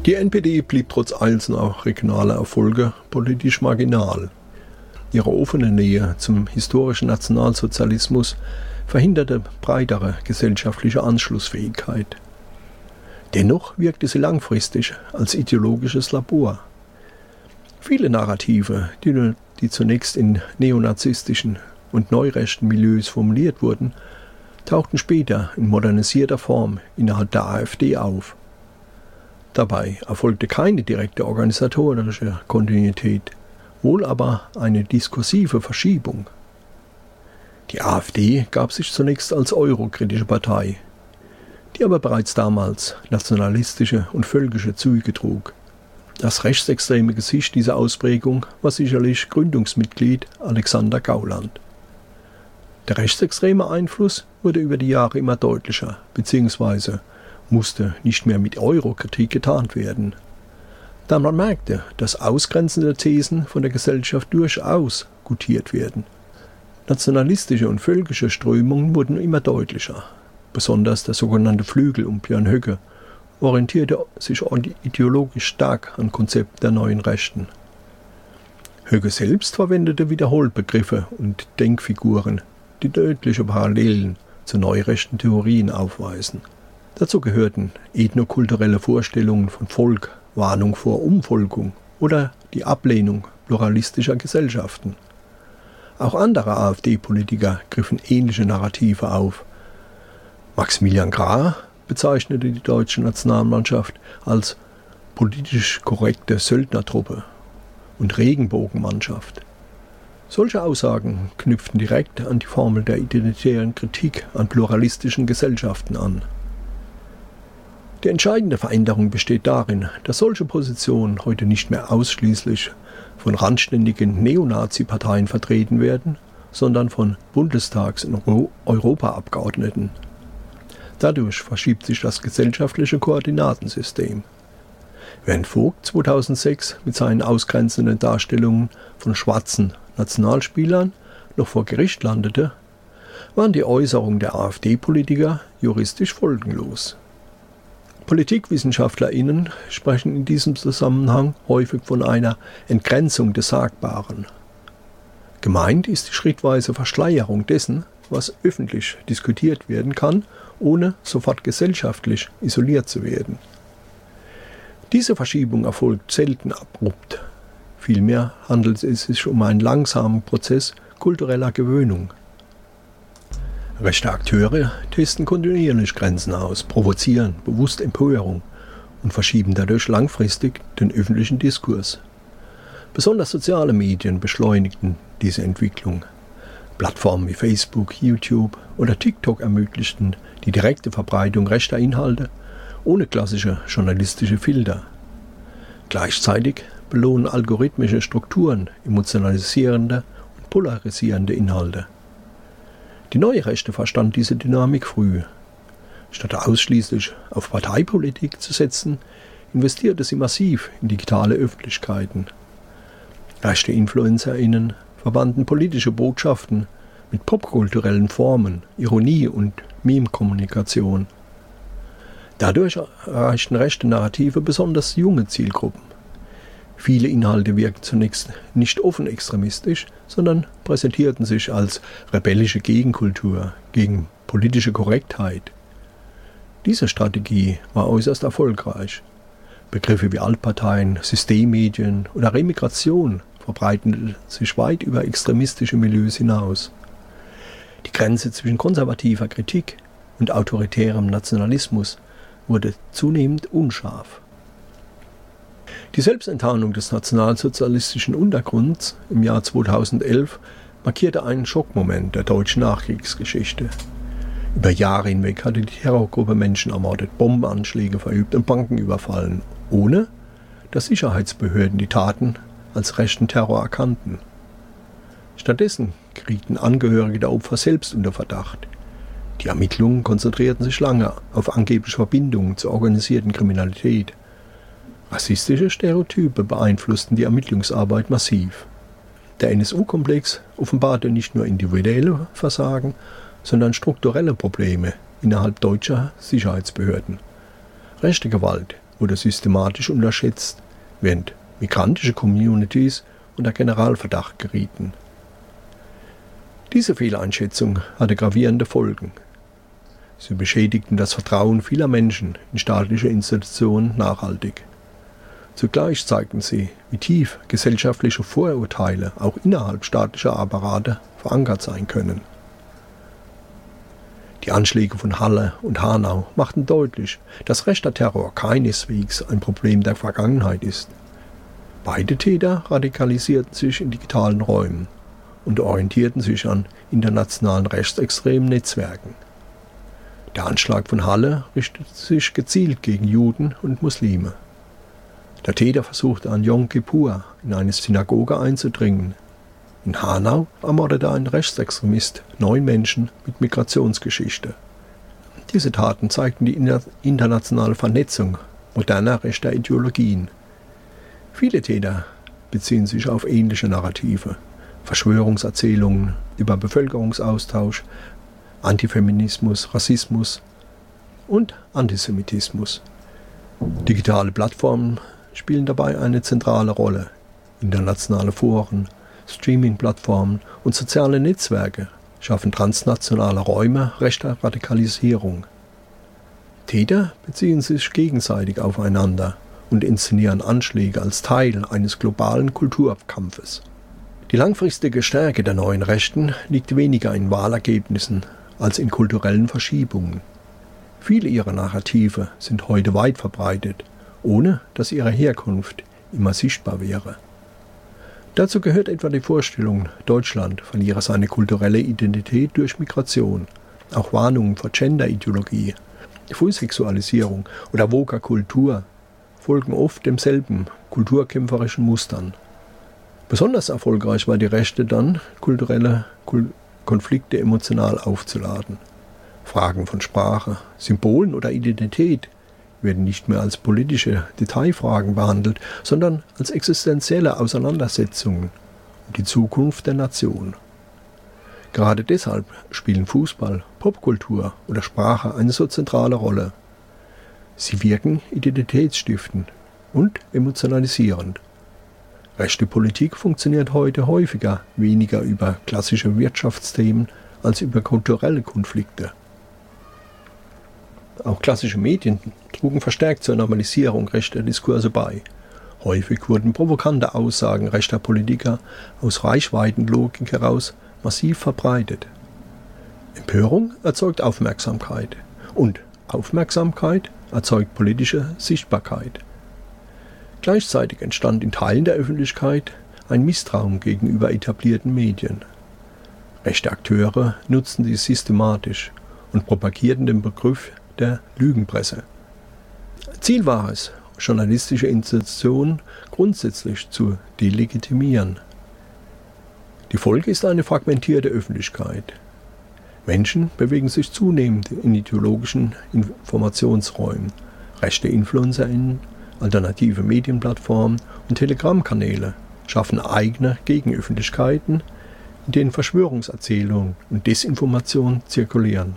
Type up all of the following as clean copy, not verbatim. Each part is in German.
Die NPD blieb trotz einzelner regionaler Erfolge politisch marginal. Ihre offene Nähe zum historischen Nationalsozialismus verhinderte breitere gesellschaftliche Anschlussfähigkeit. Dennoch wirkte sie langfristig als ideologisches Labor. Viele Narrative, die zunächst in neonazistischen und neurechten Milieus formuliert wurden, tauchten später in modernisierter Form innerhalb der AfD auf. Dabei erfolgte keine direkte organisatorische Kontinuität, wohl aber eine diskursive Verschiebung. Die AfD gab sich zunächst als eurokritische Partei, die aber bereits damals nationalistische und völkische Züge trug. Das rechtsextreme Gesicht dieser Ausprägung war sicherlich Gründungsmitglied Alexander Gauland. Der rechtsextreme Einfluss wurde über die Jahre immer deutlicher, beziehungsweise musste nicht mehr mit Eurokritik getarnt werden. Da man merkte, dass ausgrenzende Thesen von der Gesellschaft durchaus gutiert werden. Nationalistische und völkische Strömungen wurden immer deutlicher. Besonders der sogenannte Flügel um Björn Höcke orientierte sich ideologisch stark an Konzepten der neuen Rechten. Höcke selbst verwendete wiederholt Begriffe und Denkfiguren, die deutliche Parallelen zu neurechten Theorien aufweisen. Dazu gehörten ethnokulturelle Vorstellungen von Volk, Warnung vor Umvolkung oder die Ablehnung pluralistischer Gesellschaften. Auch andere AfD-Politiker griffen ähnliche Narrative auf. Maximilian Krah bezeichnete die deutsche Nationalmannschaft als politisch korrekte Söldnertruppe und Regenbogenmannschaft. Solche Aussagen knüpften direkt an die Formel der identitären Kritik an pluralistischen Gesellschaften an. Die entscheidende Veränderung besteht darin, dass solche Positionen heute nicht mehr ausschließlich von randständigen Neonazi-Parteien vertreten werden, sondern von Bundestags- und Europaabgeordneten. Dadurch verschiebt sich das gesellschaftliche Koordinatensystem. Während Vogt 2006 mit seinen ausgrenzenden Darstellungen von schwarzen Nationalspielern noch vor Gericht landete, waren die Äußerungen der AfD-Politiker juristisch folgenlos. PolitikwissenschaftlerInnen sprechen in diesem Zusammenhang häufig von einer Entgrenzung des Sagbaren. Gemeint ist die schrittweise Verschleierung dessen, was öffentlich diskutiert werden kann, ohne sofort gesellschaftlich isoliert zu werden. Diese Verschiebung erfolgt selten abrupt. Vielmehr handelt es sich um einen langsamen Prozess kultureller Gewöhnung. Rechte Akteure testen kontinuierlich Grenzen aus, provozieren bewusst Empörung und verschieben dadurch langfristig den öffentlichen Diskurs. Besonders soziale Medien beschleunigten diese Entwicklung. Plattformen wie Facebook, YouTube oder TikTok ermöglichten die direkte Verbreitung rechter Inhalte ohne klassische journalistische Filter. Gleichzeitig belohnen algorithmische Strukturen emotionalisierende und polarisierende Inhalte. Die neue Rechte verstand diese Dynamik früh. Statt ausschließlich auf Parteipolitik zu setzen, investierte sie massiv in digitale Öffentlichkeiten. Rechte InfluencerInnen verbanden politische Botschaften mit popkulturellen Formen, Ironie und Meme-Kommunikation. Dadurch erreichten rechte Narrative besonders junge Zielgruppen. Viele Inhalte wirkten zunächst nicht offen extremistisch, sondern präsentierten sich als rebellische Gegenkultur gegen politische Korrektheit. Diese Strategie war äußerst erfolgreich. Begriffe wie Altparteien, Systemmedien oder Remigration verbreiteten sich weit über extremistische Milieus hinaus. Die Grenze zwischen konservativer Kritik und autoritärem Nationalismus wurde zunehmend unscharf. Die Selbstenttarnung des nationalsozialistischen Untergrunds im Jahr 2011 markierte einen Schockmoment der deutschen Nachkriegsgeschichte. Über Jahre hinweg hatte die Terrorgruppe Menschen ermordet, Bombenanschläge verübt und Banken überfallen, ohne dass Sicherheitsbehörden die Taten als rechten Terror erkannten. Stattdessen gerieten Angehörige der Opfer selbst unter Verdacht. Die Ermittlungen konzentrierten sich lange auf angebliche Verbindungen zur organisierten Kriminalität. Rassistische Stereotype beeinflussten die Ermittlungsarbeit massiv. Der NSU-Komplex offenbarte nicht nur individuelle Versagen, sondern strukturelle Probleme innerhalb deutscher Sicherheitsbehörden. Rechte Gewalt wurde systematisch unterschätzt, während migrantische Communities unter Generalverdacht gerieten. Diese Fehleinschätzung hatte gravierende Folgen. Sie beschädigten das Vertrauen vieler Menschen in staatliche Institutionen nachhaltig. Zugleich zeigten sie, wie tief gesellschaftliche Vorurteile auch innerhalb staatlicher Apparate verankert sein können. Die Anschläge von Halle und Hanau machten deutlich, dass rechter Terror keineswegs ein Problem der Vergangenheit ist. Beide Täter radikalisierten sich in digitalen Räumen und orientierten sich an internationalen rechtsextremen Netzwerken. Der Anschlag von Halle richtete sich gezielt gegen Juden und Muslime. Der Täter versuchte an Yom Kippur in eine Synagoge einzudringen. In Hanau ermordete ein Rechtsextremist 9 Menschen mit Migrationsgeschichte. Diese Taten zeigten die internationale Vernetzung moderner rechter Ideologien. Viele Täter beziehen sich auf ähnliche Narrative, Verschwörungserzählungen über Bevölkerungsaustausch, Antifeminismus, Rassismus und Antisemitismus. Digitale Plattformen spielen dabei eine zentrale Rolle. Internationale Foren, Streaming-Plattformen und soziale Netzwerke schaffen transnationale Räume rechter Radikalisierung. Täter beziehen sich gegenseitig aufeinander und inszenieren Anschläge als Teil eines globalen Kulturkampfes. Die langfristige Stärke der neuen Rechten liegt weniger in Wahlergebnissen als in kulturellen Verschiebungen. Viele ihrer Narrative sind heute weit verbreitet, ohne dass ihre Herkunft immer sichtbar wäre. Dazu gehört etwa die Vorstellung, Deutschland verliere seine kulturelle Identität durch Migration, auch Warnungen vor Genderideologie, Frühsexualisierung oder woker Kultur folgen oft demselben kulturkämpferischen Mustern. Besonders erfolgreich war die Rechte dann, kulturelle Konflikte emotional aufzuladen. Fragen von Sprache, Symbolen oder Identität werden nicht mehr als politische Detailfragen behandelt, sondern als existenzielle Auseinandersetzungen um die Zukunft der Nation. Gerade deshalb spielen Fußball, Popkultur oder Sprache eine so zentrale Rolle. Sie wirken identitätsstiftend und emotionalisierend. Rechte Politik funktioniert heute häufiger weniger über klassische Wirtschaftsthemen als über kulturelle Konflikte. Auch klassische Medien trugen verstärkt zur Normalisierung rechter Diskurse bei. Häufig wurden provokante Aussagen rechter Politiker aus Reichweitenlogik heraus massiv verbreitet. Empörung erzeugt Aufmerksamkeit und Aufmerksamkeit erzeugt politische Sichtbarkeit. Gleichzeitig entstand in Teilen der Öffentlichkeit ein Misstrauen gegenüber etablierten Medien. Rechte Akteure nutzten dies systematisch und propagierten den Begriff der Lügenpresse. Ziel war es, journalistische Institutionen grundsätzlich zu delegitimieren. Die Folge ist eine fragmentierte Öffentlichkeit. Menschen bewegen sich zunehmend in ideologischen Informationsräumen. Rechte InfluencerInnen, alternative Medienplattformen und Telegram-Kanäle schaffen eigene Gegenöffentlichkeiten, in denen Verschwörungserzählungen und Desinformation zirkulieren.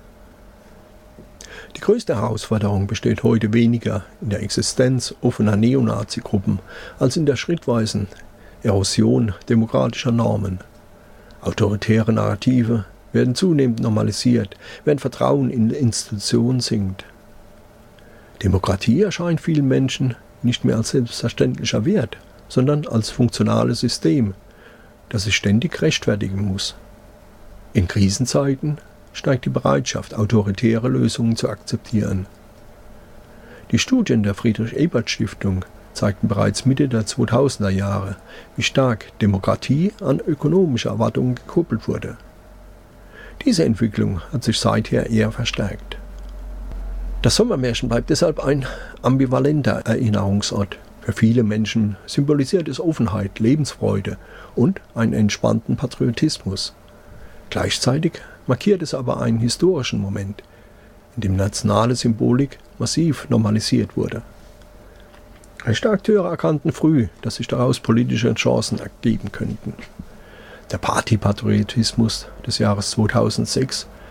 Die größte Herausforderung besteht heute weniger in der Existenz offener Neonazi-Gruppen als in der schrittweisen Erosion demokratischer Normen. Autoritäre Narrative werden zunehmend normalisiert, während Vertrauen in Institutionen sinkt. Demokratie erscheint vielen Menschen nicht mehr als selbstverständlicher Wert, sondern als funktionales System, das sich ständig rechtfertigen muss. In Krisenzeiten steigt die Bereitschaft, autoritäre Lösungen zu akzeptieren. Die Studien der Friedrich-Ebert-Stiftung zeigten bereits Mitte der 2000er Jahre, wie stark Demokratie an ökonomische Erwartungen gekoppelt wurde. Diese Entwicklung hat sich seither eher verstärkt. Das Sommermärchen bleibt deshalb ein ambivalenter Erinnerungsort. Für viele Menschen symbolisiert es Offenheit, Lebensfreude und einen entspannten Patriotismus. Gleichzeitig markiert es aber einen historischen Moment, in dem nationale Symbolik massiv normalisiert wurde. Rechte Akteure erkannten früh, dass sich daraus politische Chancen ergeben könnten. Der Partypatriotismus des Jahres 2006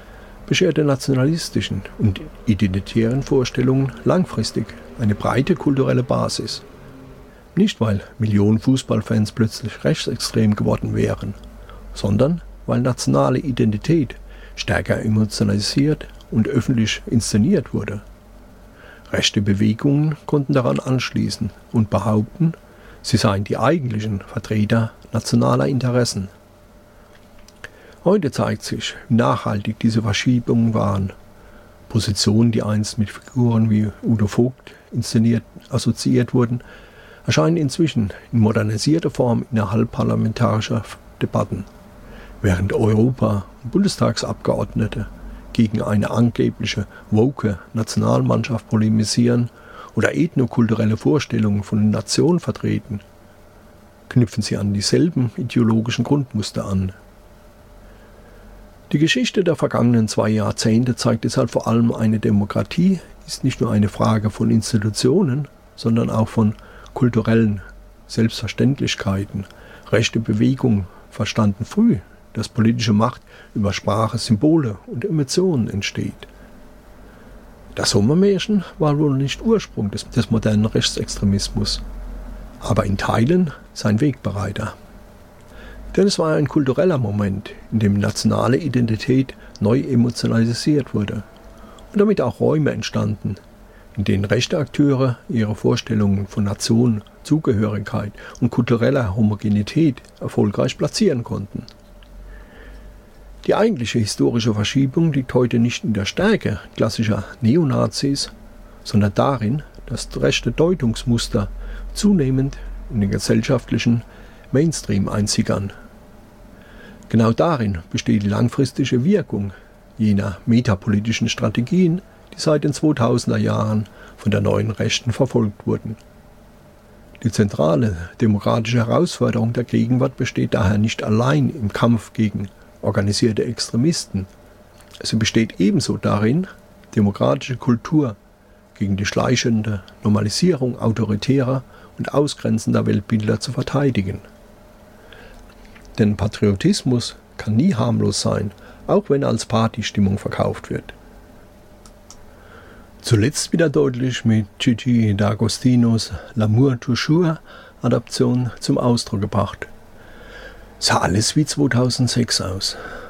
bescherte nationalistischen und identitären Vorstellungen langfristig eine breite kulturelle Basis. Nicht, weil Millionen Fußballfans plötzlich rechtsextrem geworden wären, sondern weil nationale Identität stärker emotionalisiert und öffentlich inszeniert wurde. Rechte Bewegungen konnten daran anschließen und behaupten, sie seien die eigentlichen Vertreter nationaler Interessen. Heute zeigt sich, wie nachhaltig diese Verschiebungen waren. Positionen, die einst mit Figuren wie Udo Vogt assoziiert wurden, erscheinen inzwischen in modernisierter Form innerhalb parlamentarischer Debatten, während Europa- und Bundestagsabgeordnete gegen eine angebliche woke Nationalmannschaft polemisieren oder ethnokulturelle Vorstellungen von Nationen vertreten, knüpfen sie an dieselben ideologischen Grundmuster an. Die Geschichte der vergangenen 2 Jahrzehnte zeigt deshalb vor allem, eine Demokratie ist nicht nur eine Frage von Institutionen, sondern auch von kulturellen Selbstverständlichkeiten. Rechte Bewegungen verstanden früh, dass politische Macht über Sprache, Symbole und Emotionen entsteht. Das Sommermärchen war wohl nicht Ursprung des modernen Rechtsextremismus, aber in Teilen sein Wegbereiter. Denn es war ein kultureller Moment, in dem nationale Identität neu emotionalisiert wurde und damit auch Räume entstanden, in denen rechte Akteure ihre Vorstellungen von Nation, Zugehörigkeit und kultureller Homogenität erfolgreich platzieren konnten. Die eigentliche historische Verschiebung liegt heute nicht in der Stärke klassischer Neonazis, sondern darin, dass rechte Deutungsmuster zunehmend in den gesellschaftlichen Mainstream einsickern. Genau darin besteht die langfristige Wirkung jener metapolitischen Strategien, die seit den 2000er Jahren von der neuen Rechten verfolgt wurden. Die zentrale demokratische Herausforderung der Gegenwart besteht daher nicht allein im Kampf gegen organisierte Extremisten. Sie besteht ebenso darin, demokratische Kultur gegen die schleichende Normalisierung autoritärer und ausgrenzender Weltbilder zu verteidigen. Denn Patriotismus kann nie harmlos sein, auch wenn er als Partystimmung verkauft wird. Zuletzt wieder deutlich mit Gigi D'Agostinos L'amour toujours Adaption zum Ausdruck gebracht. Sah alles wie 2006 aus.